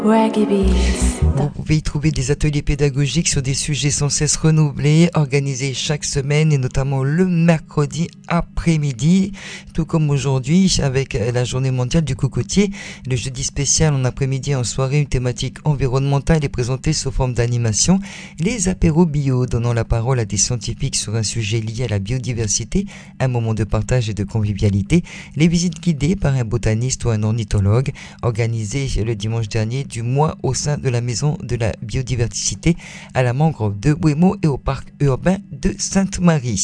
Reggae Beats. Vous pouvez y trouver des ateliers pédagogiques sur des sujets sans cesse renouvelés, organisés chaque semaine et notamment le mercredi après-midi, tout comme aujourd'hui avec la journée mondiale du cocotier. Le jeudi spécial en après-midi et en soirée, une thématique environnementale est présentée sous forme d'animation. Les apéros bio donnant la parole à des scientifiques sur un sujet lié à la biodiversité, un moment de partage et de convivialité. Les visites guidées par un botaniste ou un ornithologue, organisées le dimanche dernier du mois au sein de la maison de la biodiversité à la mangrove de Bouémont et au parc urbain de Sainte-Marie.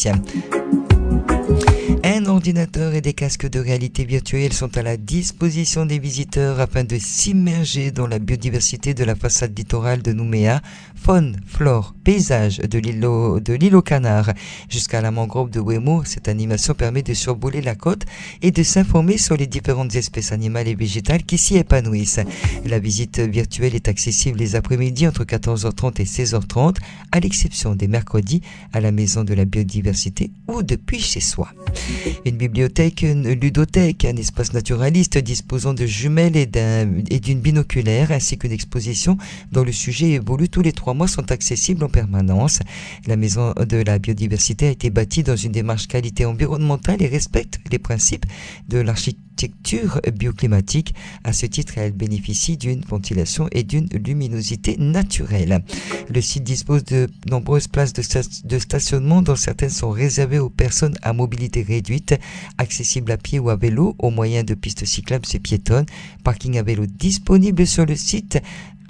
Un ordinateur et des casques de réalité virtuelle sont à la disposition des visiteurs afin de s'immerger dans la biodiversité de la façade littorale de Nouméa, faune, flore, paysage de l'île aux Canards jusqu'à la mangrove de Ouémont. Cette animation permet de survoler la côte et de s'informer sur les différentes espèces animales et végétales qui s'y épanouissent. La visite virtuelle est accessible les après-midi entre 14h30 et 16h30, à l'exception des mercredis à la maison de la biodiversité ou depuis chez soi. Une bibliothèque, une ludothèque, un espace naturaliste disposant de jumelles et d'une binoculaire, ainsi qu'une exposition dont le sujet évolue tous les 3 mois sont accessibles en permanence. La maison de la biodiversité a été bâtie dans une démarche qualité environnementale et respecte les principes de l'architecture bioclimatique. À ce titre, elle bénéficie d'une ventilation et d'une luminosité naturelle. Le site dispose de nombreuses places de stationnement, dont certaines sont réservées aux personnes à mobilité réduite, accessibles à pied ou à vélo au moyen de pistes cyclables et piétonnes. Parking à vélo disponible sur le site.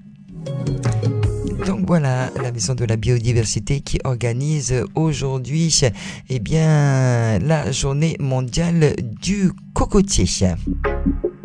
Donc voilà, la maison de la biodiversité qui organise aujourd'hui la journée mondiale du cocotier.